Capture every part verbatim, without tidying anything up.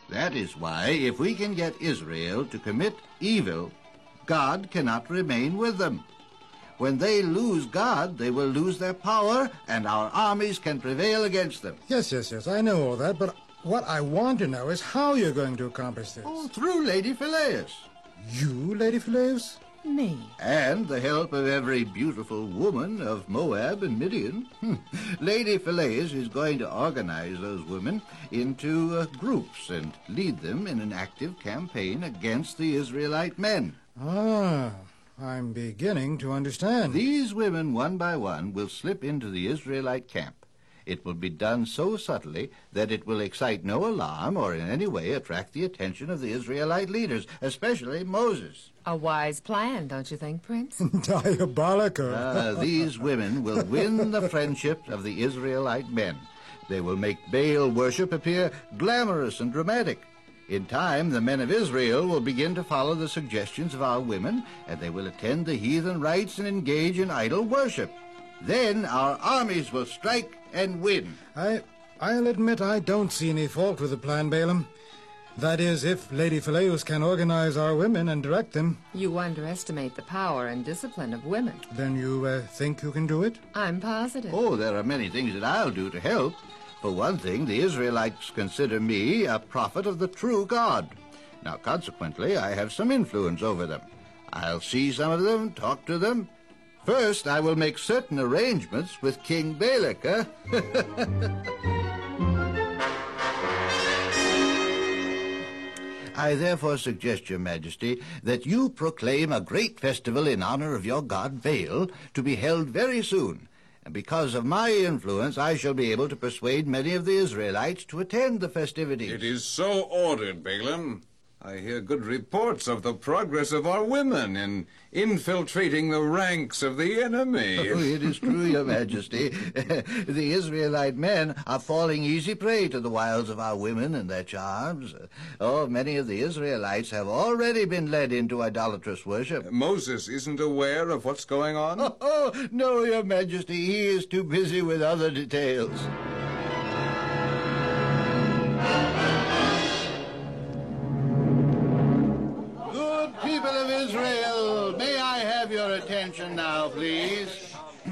That is why, if we can get Israel to commit evil, God cannot remain with them. When they lose God, they will lose their power, and our armies can prevail against them. Yes, yes, yes, I know all that, but what I want to know is how you're going to accomplish this. Oh, through Lady Phileas. You, Lady Phileas? Me. And the help of every beautiful woman of Moab and Midian. Lady Phileas is going to organize those women into uh, groups and lead them in an active campaign against the Israelite men. Ah, I'm beginning to understand. These women, one by one, will slip into the Israelite camp. It will be done so subtly that it will excite no alarm or in any way attract the attention of the Israelite leaders, especially Moses. A wise plan, don't you think, Prince? Diabolical. Uh, these women will win the friendship of the Israelite men. They will make Baal worship appear glamorous and dramatic. In time, the men of Israel will begin to follow the suggestions of our women, and they will attend the heathen rites and engage in idol worship. Then our armies will strike and win. I, I'll admit I don't see any fault with the plan, Balaam. That is, if Lady Phileas can organize our women and direct them. You underestimate the power and discipline of women. Then you uh, think you can do it? I'm positive. Oh, there are many things that I'll do to help. For one thing, the Israelites consider me a prophet of the true God. Now, consequently, I have some influence over them. I'll see some of them, talk to them. First, I will make certain arrangements with King Balak, huh? I therefore suggest, Your Majesty, that you proclaim a great festival in honor of your god Baal to be held very soon. And because of my influence, I shall be able to persuade many of the Israelites to attend the festivities. It is so ordered, Balaam. I hear good reports of the progress of our women in infiltrating the ranks of the enemy. Oh, it is true, Your Majesty. The Israelite men are falling easy prey to the wiles of our women and their charms. Oh, many of the Israelites have already been led into idolatrous worship. Moses isn't aware of what's going on? Oh, oh, no, Your Majesty. He is too busy with other details. People of Israel, may I have your attention now, please?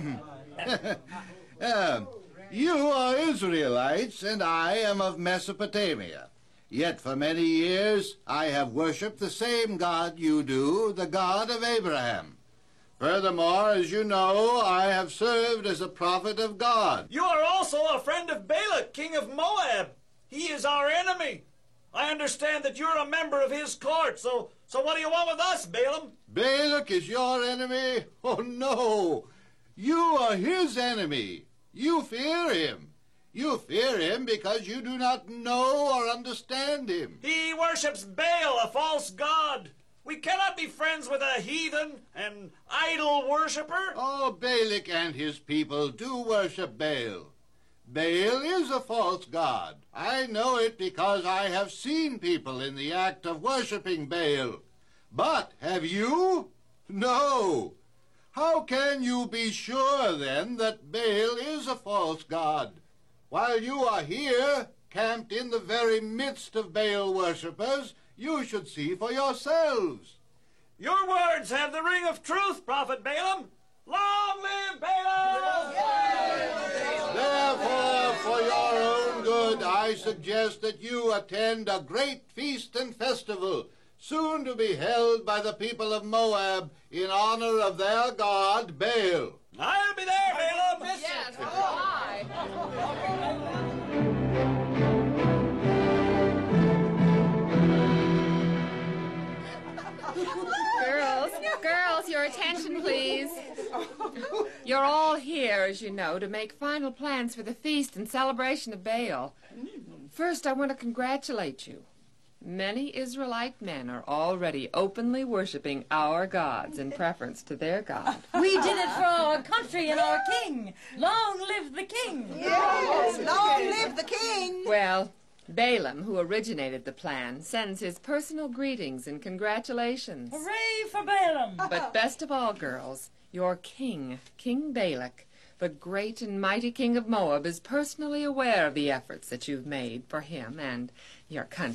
uh, you are Israelites, and I am of Mesopotamia. Yet for many years I have worshipped the same God you do, the God of Abraham. Furthermore, as you know, I have served as a prophet of God. You are also a friend of Balak, king of Moab. He is our enemy. I understand that you're a member of his court, so so what do you want with us, Balaam? Balak is your enemy? Oh, no. You are his enemy. You fear him. You fear him because you do not know or understand him. He worships Baal, a false god. We cannot be friends with a heathen and idol worshiper. Oh, Balak and his people do worship Baal. Baal is a false god. I know it because I have seen people in the act of worshiping Baal. But have you? No. How can you be sure, then, that Baal is a false god, while you are here, camped in the very midst of Baal worshippers? You should see for yourselves. Your words have the ring of truth, Prophet Balaam. Long live Balaam! Therefore, for your own good, I suggest that you attend a great feast and festival, soon to be held by the people of Moab in honor of their god, Baal. I'll be there, Balaam! Yes, so I. Girls, girls, your attention, please. You're all here, as you know, to make final plans for the feast and celebration of Baal. First, I want to congratulate you. Many Israelite men are already openly worshiping our gods in preference to their God. We did it for our country and our king. Long live the king. Yes, long live the king. Well, Balaam, who originated the plan, sends his personal greetings and congratulations. Hooray for Balaam. But best of all, girls, your king, King Balak, the great and mighty king of Moab, is personally aware of the efforts that you've made for him and your country.